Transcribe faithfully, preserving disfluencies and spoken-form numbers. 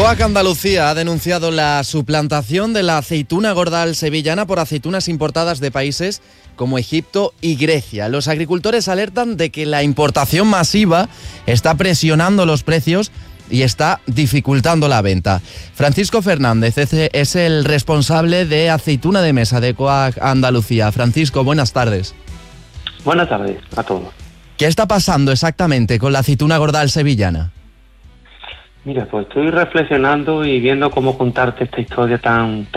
Coag Andalucía ha denunciado la suplantación de la aceituna gordal sevillana por aceitunas importadas de países como Egipto y Grecia. Los agricultores alertan de que la importación masiva está presionando los precios y está dificultando la venta. Francisco Fernández es el responsable de aceituna de mesa de Coag Andalucía. Francisco, buenas tardes. Buenas tardes a todos. ¿Qué está pasando exactamente con la aceituna gordal sevillana? Mira, pues estoy reflexionando y viendo cómo contarte esta historia tan